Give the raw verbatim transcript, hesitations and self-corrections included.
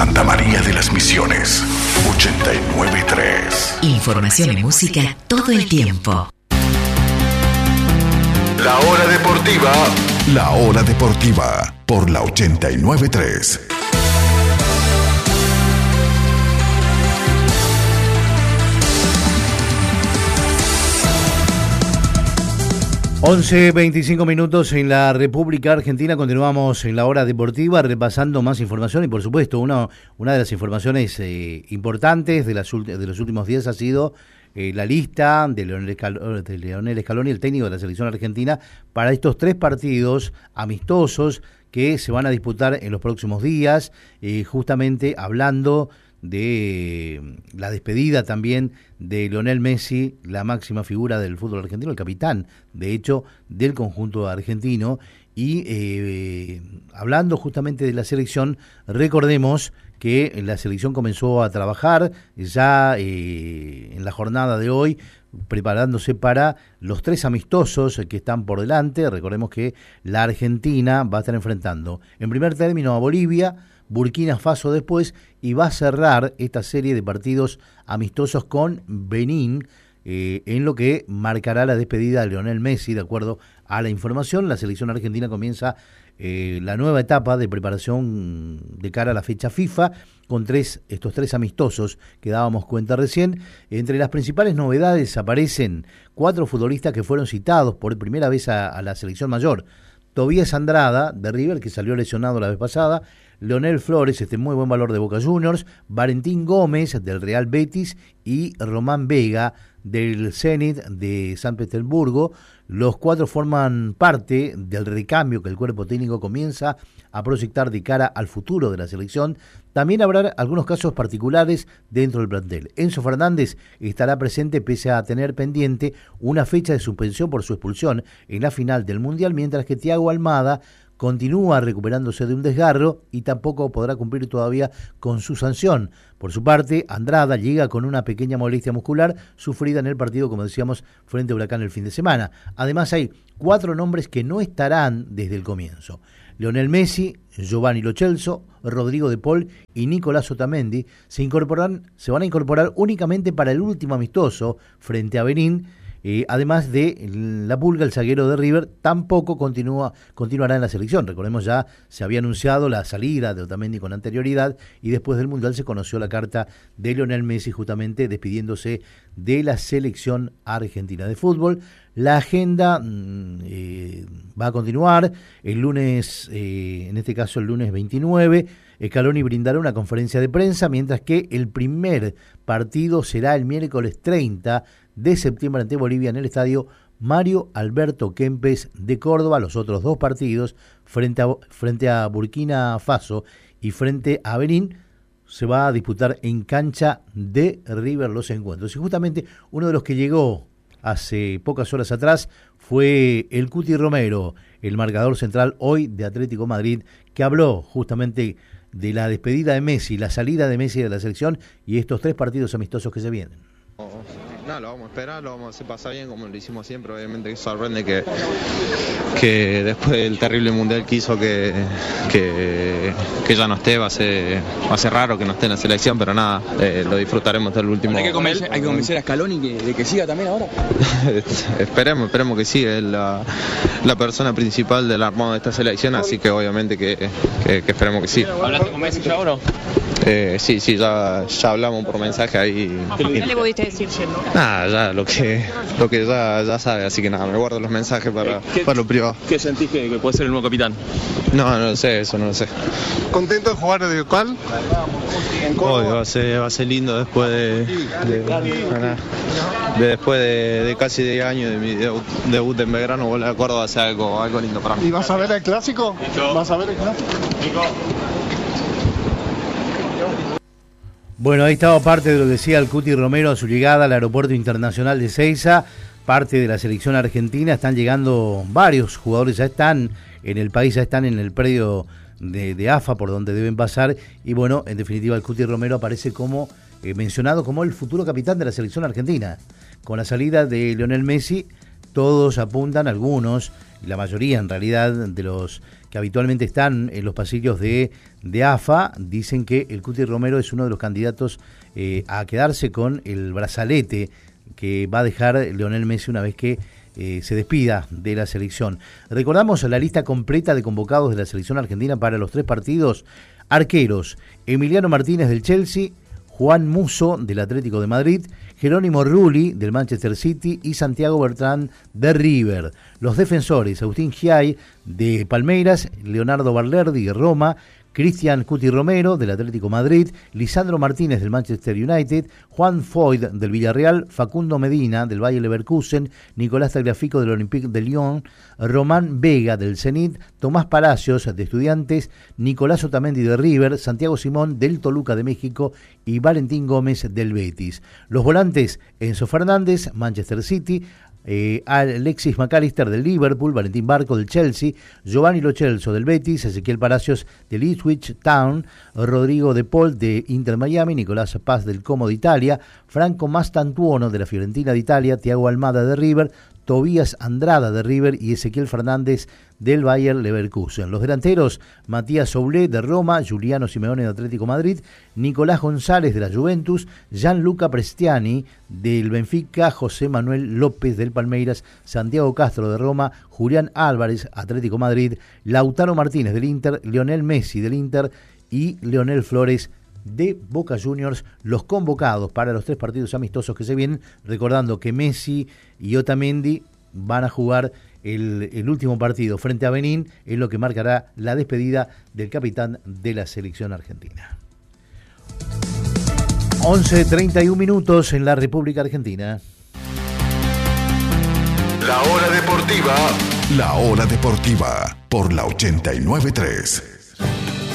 Santa María de las Misiones, ochenta y nueve punto tres. Información y música todo el tiempo. La hora deportiva. La hora deportiva por la ochenta y nueve punto tres. once veinticinco minutos en la República Argentina. Continuamos en la hora deportiva repasando más información y por supuesto una, una de las informaciones eh, importantes de, las, de los últimos días ha sido eh, la lista de Leonel, Escal- de Leonel Scaloni, el técnico de la selección argentina, para estos tres partidos amistosos que se van a disputar en los próximos días, eh, justamente hablando de la despedida también de Lionel Messi, la máxima figura del fútbol argentino, el capitán, de hecho, del conjunto argentino. Y eh, hablando justamente de la selección, recordemos que la selección comenzó a trabajar ya eh, en la jornada de hoy, preparándose para los tres amistosos que están por delante. Recordemos que la Argentina va a estar enfrentando en primer término a Bolivia, Burkina Faso después, y va a cerrar esta serie de partidos amistosos con Benín, eh, en lo que marcará la despedida de Lionel Messi. De acuerdo a la información, la selección argentina comienza eh, la nueva etapa de preparación de cara a la fecha FIFA, con tres estos tres amistosos que dábamos cuenta recién. Entre las principales novedades aparecen cuatro futbolistas que fueron citados por primera vez a, a la selección mayor. Tobías Andrada, de River, que salió lesionado la vez pasada, Leonel Flores, este muy buen valor de Boca Juniors, Valentín Gómez, del Real Betis, y Román Vega, del Zenit de San Petersburgo. Los cuatro forman parte del recambio que el cuerpo técnico comienza a proyectar de cara al futuro de la selección. También habrá algunos casos particulares dentro del plantel. Enzo Fernández estará presente pese a tener pendiente una fecha de suspensión por su expulsión en la final del Mundial, mientras que Thiago Almada continúa recuperándose de un desgarro y tampoco podrá cumplir todavía con su sanción. Por su parte, Andrada llega con una pequeña molestia muscular sufrida en el partido, como decíamos, frente a Huracán el fin de semana. Además, hay cuatro nombres que no estarán desde el comienzo: Lionel Messi, Giovanni Lo Celso, Rodrigo de Paul y Nicolás Otamendi se incorporan, se van a incorporar únicamente para el último amistoso frente a Benín. Eh, además de la Pulga, el zaguero de River, tampoco continúa continuará en la selección. Recordemos, ya se había anunciado la salida de Otamendi con anterioridad y después del Mundial se conoció la carta de Lionel Messi justamente despidiéndose de la selección argentina de fútbol. La agenda eh, va a continuar el lunes, eh, en este caso el lunes veintinueve. Scaloni brindará una conferencia de prensa, mientras que el primer partido será el miércoles treinta de septiembre ante Bolivia en el estadio Mario Alberto Kempes de Córdoba. Los otros dos partidos frente a, frente a Burkina Faso y frente a Benín se va a disputar en cancha de River los encuentros. Y justamente uno de los que llegó hace pocas horas atrás fue el Cuti Romero, el marcador central hoy de Atlético Madrid, que habló justamente de la despedida de Messi, la salida de Messi de la selección y estos tres partidos amistosos que se vienen. No, lo vamos a esperar, lo vamos a hacer pasar bien como lo hicimos siempre. Obviamente que sorprende que, que después del terrible mundial que hizo que, que, que ya no esté, va a, ser, va a ser raro que no esté en la selección, pero nada, eh, lo disfrutaremos hasta el último. Hay que convencer, hay que, convencer a Scaloni que, de que siga también ahora. esperemos, esperemos que siga, es la, la persona principal del armado de esta selección, así que obviamente que, que, que esperemos que siga. ¿Hablaste con Messi ya ahora? Eh, sí, sí, ya, ya hablamos por mensaje ahí. ¿Qué le pudiste decir? Nada, ya lo que, lo que ya, ya sabe, así que nada, me guardo los mensajes para, para lo privado. ¿Qué sentís que, que puede ser el nuevo capitán? No, no lo sé, eso no lo sé. ¿Contento de jugar de local? Hoy va a ser, va a ser lindo después de, de, de, de después de, de casi diez años de mi debut, debut en Belgrano, volver a Córdoba va a ser algo, algo lindo para mí. ¿Y vas a ver el clásico? ¿Vas a ver el clásico? Bueno, ahí estaba parte de lo que decía el Cuti Romero a su llegada al aeropuerto internacional de Ezeiza, parte de la selección argentina. Están llegando varios jugadores, ya están en el país, ya están en el predio de, de A F A por donde deben pasar. Y bueno, en definitiva el Cuti Romero aparece como eh, mencionado como el futuro capitán de la selección argentina. Con la salida de Lionel Messi, todos apuntan, algunos, la mayoría en realidad de los que habitualmente están en los pasillos de, de A F A, dicen que el Cuti Romero es uno de los candidatos eh, a quedarse con el brazalete que va a dejar Lionel Messi una vez que eh, se despida de la selección. Recordamos la lista completa de convocados de la selección argentina para los tres partidos. Arqueros: Emiliano Martínez del Chelsea, Juan Musso del Atlético de Madrid, Jerónimo Rulli del Manchester City y Santiago Bertrand de River. Los defensores: Agustín Giai de Palmeiras, Leonardo Balerdi de Roma, Cristian Cuti Romero del Atlético Madrid, Lisandro Martínez del Manchester United, Juan Foyt del Villarreal, Facundo Medina del Bayer Leverkusen, Nicolás Tagliafico del Olympique de Lyon, Román Vega del Zenit, Tomás Palacios de Estudiantes, Nicolás Otamendi de River, Santiago Simón del Toluca de México y Valentín Gómez del Betis. Los volantes: Enzo Fernández, Manchester City, Eh, Alexis McAllister del Liverpool, Valentín Barco del Chelsea, Giovanni Lo Celso del Betis, Ezequiel Palacios del Ipswich Town, Rodrigo De Paul de Inter Miami, Nicolás Paz del Como de Italia, Franco Mastantuono de la Fiorentina de Italia, Thiago Almada de River, Tobías Andrada de River y Ezequiel Fernández del Bayer Leverkusen. Los delanteros: Matías Soulé de Roma, Giuliano Simeone de Atlético Madrid, Nicolás González de la Juventus, Gianluca Prestiani del Benfica, José Manuel López del Palmeiras, Santiago Castro de Roma, Julián Álvarez, Atlético Madrid, Lautaro Martínez del Inter, Lionel Messi del Inter y Leonel Flores de Boca Juniors, los convocados para los tres partidos amistosos que se vienen, recordando que Messi y Otamendi van a jugar el, el último partido frente a Benín, es lo que marcará la despedida del capitán de la selección argentina. once treinta y un minutos en la República Argentina. La hora deportiva, la hora deportiva por la ochenta y nueve punto tres.